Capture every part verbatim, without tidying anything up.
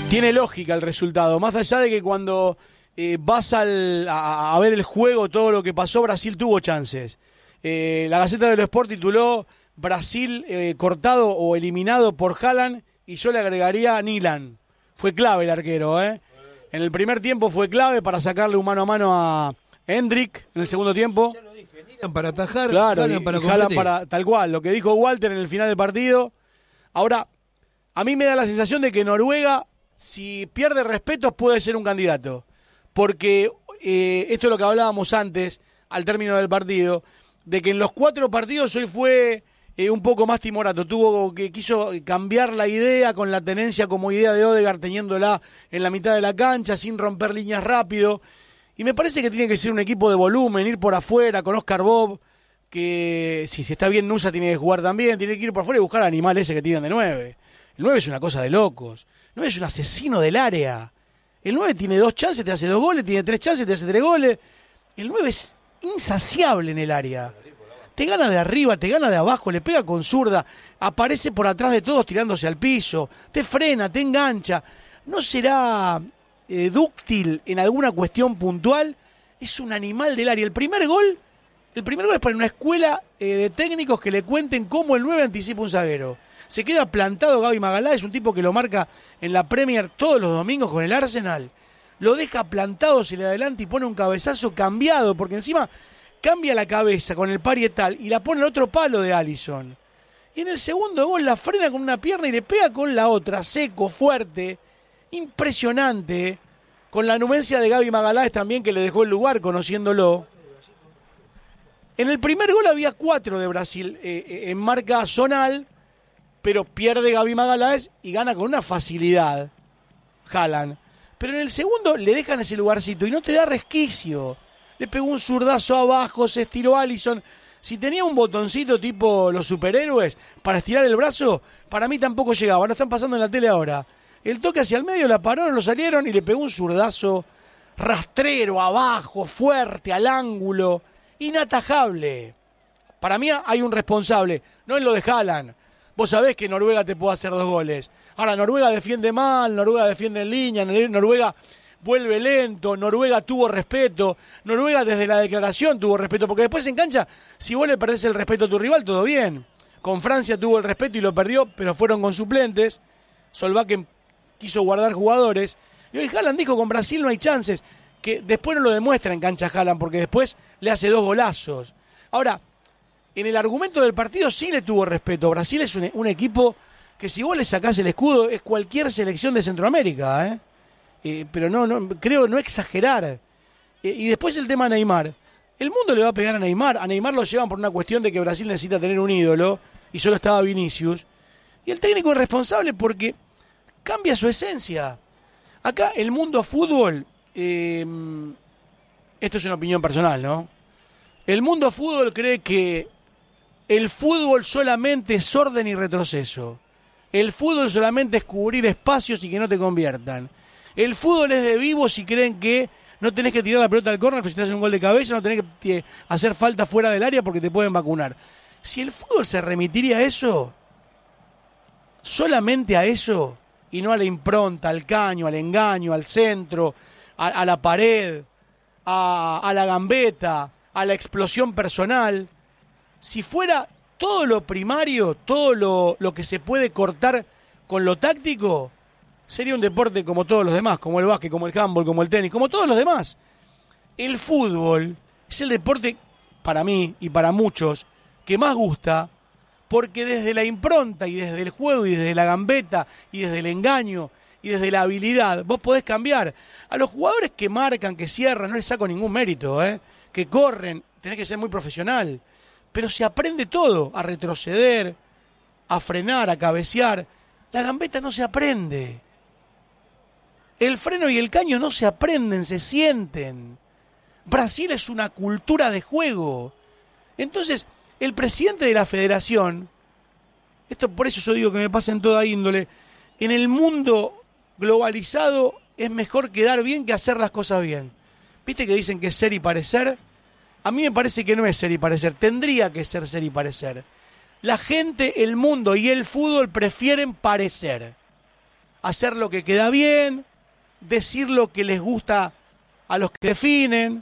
tiene lógica el resultado, más allá de que cuando eh, vas al, a, a ver el juego, todo lo que pasó, Brasil tuvo chances. Eh, la Gaceta dello Sport tituló Brasil eh, cortado o eliminado por Haaland, y yo le agregaría a Nilan. Fue clave el arquero, ¿eh? En el primer tiempo fue clave para sacarle un mano a mano a Hendrik, en el segundo tiempo. Ya lo dije, Nilan para atajar, claro, Haaland y, para y Haaland competir. para, tal cual, lo que dijo Walter en el final del partido. Ahora, a mí me da la sensación de que Noruega, si pierde respetos, puede ser un candidato. Porque eh, esto es lo que hablábamos antes, al término del partido, de que en los cuatro partidos hoy fue eh, un poco más timorato. Tuvo que quiso cambiar la idea con la tenencia como idea de Odegaard, teniéndola en la mitad de la cancha, sin romper líneas rápido. Y me parece que tiene que ser un equipo de volumen, ir por afuera con Oscar Bob, que si se está bien Nusa tiene que jugar también, tiene que ir por afuera y buscar al animal ese que tiran de nueve. El nueve es una cosa de locos. El nueve es un asesino del área. El nueve tiene dos chances, te hace dos goles, tiene tres chances, te hace tres goles. El nueve es insaciable en el área. Te gana de arriba, te gana de abajo, le pega con zurda, aparece por atrás de todos tirándose al piso, te frena, te engancha. ¿No será eh, dúctil en alguna cuestión puntual? Es un animal del área. El primer gol, el primer gol es para una escuela eh, de técnicos que le cuenten cómo el nueve anticipa un zaguero. Se queda plantado Gaby Magalá, es un tipo que lo marca en la Premier todos los domingos con el Arsenal. Lo deja plantado, se le adelanta y pone un cabezazo cambiado, porque encima cambia la cabeza con el parietal y la pone al otro palo de Alisson. Y en el segundo gol la frena con una pierna y le pega con la otra, seco, fuerte, impresionante, con la anuencia de Gaby Magalhães también, que le dejó el lugar conociéndolo. En el primer gol había cuatro de Brasil eh, en marca zonal, pero pierde Gaby Magalhães y gana con una facilidad Haaland. Pero en el segundo le dejan ese lugarcito y no te da resquicio. Le pegó un zurdazo abajo, se estiró Alisson. Si tenía un botoncito tipo los superhéroes para estirar el brazo, para mí tampoco llegaba. Lo están pasando en la tele ahora. El toque hacia el medio, la pararon, lo salieron y le pegó un zurdazo rastrero, abajo, fuerte, al ángulo, inatajable. Para mí hay un responsable, no en lo de Haaland. Vos sabés que Noruega te puede hacer dos goles. Ahora, Noruega defiende mal, Noruega defiende en línea, Noruega vuelve lento, Noruega tuvo respeto, Noruega desde la declaración tuvo respeto, porque después en cancha, si vos le perdés el respeto a tu rival, todo bien. Con Francia tuvo el respeto y lo perdió, pero fueron con suplentes. Solbakken quiso guardar jugadores. Y hoy Haaland dijo, con Brasil no hay chances, que después no lo demuestra en cancha Haaland, porque después le hace dos golazos. Ahora, en el argumento del partido sí le tuvo respeto. Brasil es un, un equipo que si vos le sacás el escudo es cualquier selección de Centroamérica, ¿eh? Eh, pero no, no, creo no exagerar. Eh, y después el tema Neymar. El mundo le va a pegar a Neymar. A Neymar lo llevan por una cuestión de que Brasil necesita tener un ídolo y solo estaba Vinicius. Y el técnico es responsable porque cambia su esencia. Acá el mundo fútbol, eh, esto es una opinión personal, ¿no? El mundo fútbol cree que el fútbol solamente es orden y retroceso. El fútbol solamente es cubrir espacios y que no te conviertan. El fútbol es de vivos y creen que no tenés que tirar la pelota al córner, pero si te hacen un gol de cabeza no tenés que hacer falta fuera del área porque te pueden vacunar. Si el fútbol se remitiría a eso, solamente a eso, y no a la impronta, al caño, al engaño, al centro, a, a la pared, a, a la gambeta, a la explosión personal, si fuera todo lo primario, todo lo, lo que se puede cortar con lo táctico, sería un deporte como todos los demás, como el básquet, como el handball, como el tenis, como todos los demás. El fútbol es el deporte, para mí y para muchos, que más gusta, porque desde la impronta y desde el juego y desde la gambeta y desde el engaño y desde la habilidad, vos podés cambiar. A los jugadores que marcan, que cierran, no les saco ningún mérito, ¿eh? Que corren, tenés que ser muy profesional. Pero se aprende todo, a retroceder, a frenar, a cabecear. La gambeta no se aprende. El freno y el caño no se aprenden, se sienten. Brasil es una cultura de juego. Entonces, el presidente de la federación, esto por eso yo digo que me pasa en toda índole, en el mundo globalizado es mejor quedar bien que hacer las cosas bien. ¿Viste que dicen que es ser y parecer? A mí me parece que no es ser y parecer, tendría que ser ser y parecer. La gente, el mundo y el fútbol prefieren parecer. hacer lo que queda bien, decir lo que les gusta a los que definen,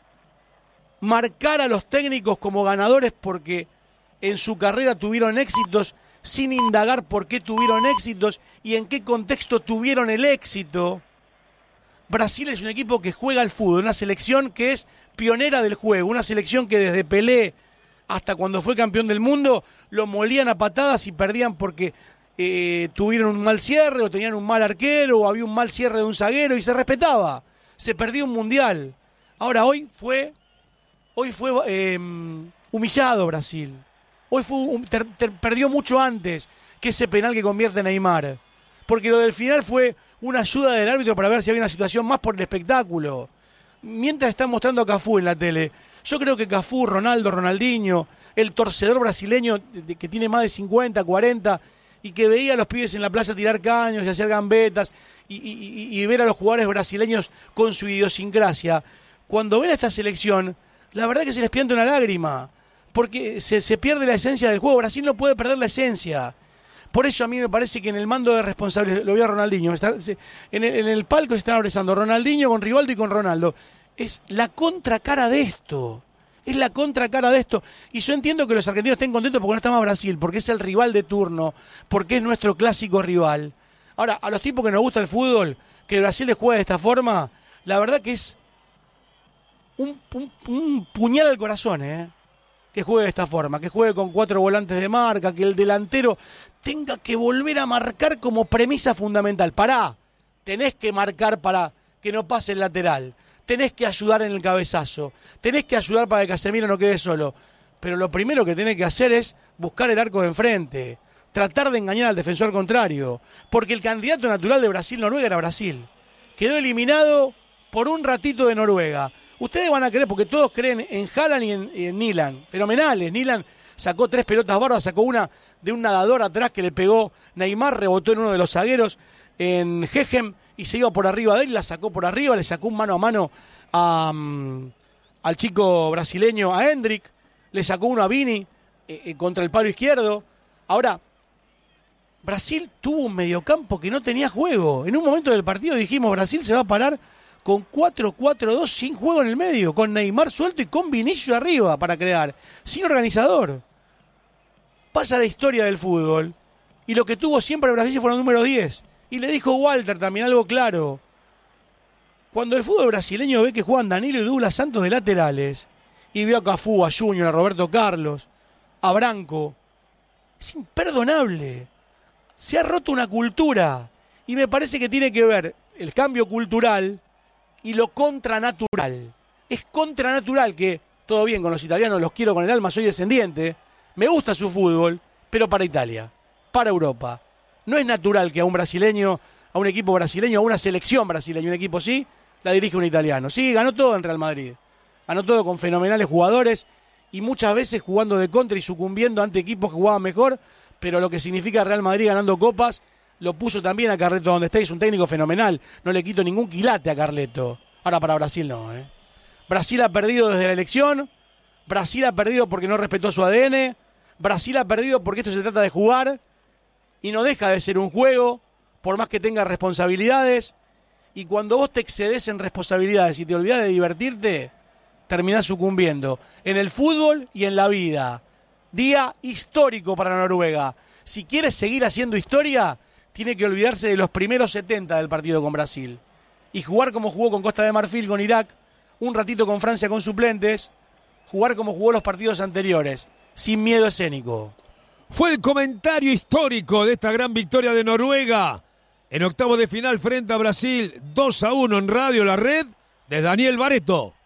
marcar a los técnicos como ganadores porque en su carrera tuvieron éxitos sin indagar por qué tuvieron éxitos y en qué contexto tuvieron el éxito. Brasil es un equipo que juega al fútbol, una selección que es pionera del juego, una selección que desde Pelé hasta cuando fue campeón del mundo lo molían a patadas y perdían porque eh, tuvieron un mal cierre o tenían un mal arquero o había un mal cierre de un zaguero y se respetaba, se perdió un mundial. Ahora hoy fue, hoy fue eh, humillado Brasil. Hoy fue un, ter, ter, perdió mucho antes que ese penal que convierte en Neymar. Porque lo del final fue una ayuda del árbitro para ver si había una situación más por el espectáculo. Mientras está mostrando a Cafú en la tele, yo creo que Cafú, Ronaldo, Ronaldinho, el torcedor brasileño de, que tiene más de cincuenta, cuarenta, y que veía a los pibes en la plaza tirar caños y hacer gambetas, y, y, y ver a los jugadores brasileños con su idiosincrasia, cuando ven a esta selección, la verdad que se les pianta una lágrima. Porque se, se pierde la esencia del juego. Brasil no puede perder la esencia. Por eso a mí me parece que en el mando de responsables, lo veo a Ronaldinho, está, se, en, el, en el palco se están abrazando Ronaldinho con Rivaldo y con Ronaldo. Es la contracara de esto. Es la contracara de esto. Y yo entiendo que los argentinos estén contentos porque no está más Brasil, porque es el rival de turno, porque es nuestro clásico rival. Ahora, a los tipos que nos gusta el fútbol, que Brasil les juegue de esta forma, la verdad que es un, un, un puñal al corazón, ¿eh? Que juegue de esta forma, que juegue con cuatro volantes de marca, que el delantero tenga que volver a marcar como premisa fundamental. Pará, tenés que marcar para que no pase el lateral, tenés que ayudar en el cabezazo, tenés que ayudar para que Casemiro no quede solo. Pero lo primero que tenés que hacer es buscar el arco de enfrente, tratar de engañar al defensor contrario, porque el candidato natural de Brasil-Noruega era Brasil. Quedó eliminado por un ratito de Noruega. Ustedes van a creer, porque todos creen en Haaland y en, y en Nyland. Fenomenales. Nyland sacó tres pelotas bárbaras, sacó una de un nadador atrás que le pegó Neymar, rebotó en uno de los zagueros en Gegem y se iba por arriba de él, la sacó por arriba, le sacó un mano a mano a, um, al chico brasileño, a Hendrick, le sacó uno a Vini eh, eh, contra el palo izquierdo. Ahora, Brasil tuvo un mediocampo que no tenía juego. En un momento del partido dijimos, Brasil se va a parar con cuatro cuatro dos sin juego en el medio, con Neymar suelto y con Vinicius arriba para crear, sin organizador. Pasa la historia del fútbol, y lo que tuvo siempre Brasil fueron los números diez. Y le dijo Walter también algo claro. Cuando el fútbol brasileño ve que juegan Danilo y Douglas Santos de laterales, y vio a Cafú, a Junior, a Roberto Carlos, a Branco, es imperdonable. Se ha roto una cultura, y me parece que tiene que ver el cambio cultural y lo contranatural. Es contranatural que, todo bien con los italianos, los quiero con el alma, soy descendiente, me gusta su fútbol, pero para Italia, para Europa. No es natural que a un brasileño, a un equipo brasileño, a una selección brasileña, un equipo sí, la dirige un italiano. Sí, ganó todo en Real Madrid, ganó todo con fenomenales jugadores y muchas veces jugando de contra y sucumbiendo ante equipos que jugaban mejor, pero lo que significa Real Madrid ganando copas lo puso también a Carleto donde está, es un técnico fenomenal, no le quito ningún quilate a Carleto. Ahora para Brasil no, ¿eh? Brasil ha perdido desde la elección, Brasil ha perdido porque no respetó su A D N, Brasil ha perdido porque esto se trata de jugar y no deja de ser un juego, por más que tenga responsabilidades, y cuando vos te excedes en responsabilidades y te olvidás de divertirte, terminás sucumbiendo en el fútbol y en la vida. Día histórico para Noruega. Si quiere seguir haciendo historia, tiene que olvidarse de los primeros setenta del partido con Brasil y jugar como jugó con Costa de Marfil, con Irak, un ratito con Francia con suplentes, jugar como jugó los partidos anteriores, sin miedo escénico. Fue el comentario histórico de esta gran victoria de Noruega en octavos de final frente a Brasil, dos a uno en Radio La Red, de Daniel Bareto.